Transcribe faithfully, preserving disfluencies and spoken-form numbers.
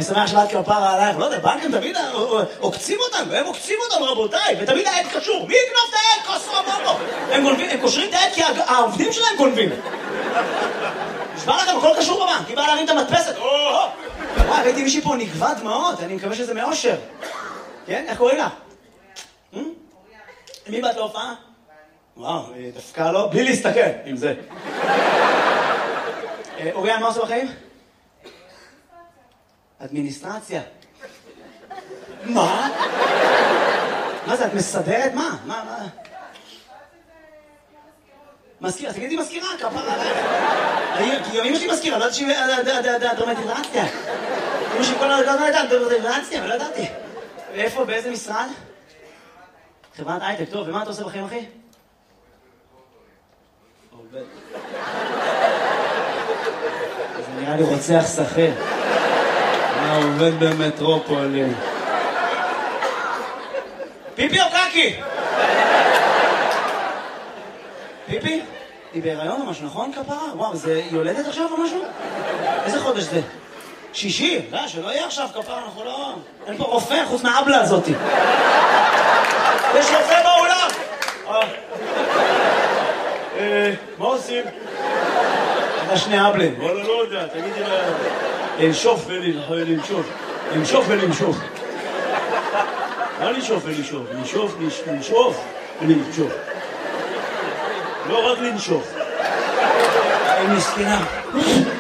אני שמח שבאת כפרה עלייך, לא יודע, בנקים תמיד עוקצים אותנו, הם עוקצים אותנו רבותיי, ותמיד העד קשור, מי יקנוף את העד? כוסו אמרו, הם קושרים את העד כי העובדים שלהם גונבים. נשמע לכם, הכל קשור בבנק, היא באה להרים את המדפסת, וואי, ראיתי מישהי פה נגבה דמעות, אני מקווה שזה מאושר. כן? איך קוראים לה? מי באת להופעה? וואו, דווקא לא, בלי להסתכל עם זה. אוריאן, מה עושה בחיים? אדמיניסטרציה. מה? מה זה, את מסדרת? מה? מה, מה? מזכירה, תגידי מזכירה, כפרה עלייך. כי אמא שלי מזכירה, לא יודעת שהיא דרמטיזציה. אמא שלי כל הדרגות לא יודעת, דרמטיזציה, ולא ידעתי. ואיפה, באיזה משרד? חברת הייטק, טוב, ומה אתה עושה בחיים, אחי? עובד. זה נראה לי רוצח שכיר. מה עובד במטרופולין? פיפי או קקי? פיפי? היא בהיריון או משהו, נכון כפרה? וואו, זה יולדת עכשיו או משהו? איזה חודש זה? שישי? לא, שלא יהיה עכשיו כפרה, אנחנו לא... אין פה רופא חוץ מהאבלה הזאת. יש רופא באולם! מה עושים? אתה שני אבלים. וואלה, לא יודע, תגידי לה... לנשוף ולנשוף. לנשוף ולנשוף. לא לנשוף ולנשוף. לנשוף, לנשוף ולנשוף. לא רק לנשוף. היא מסכנה.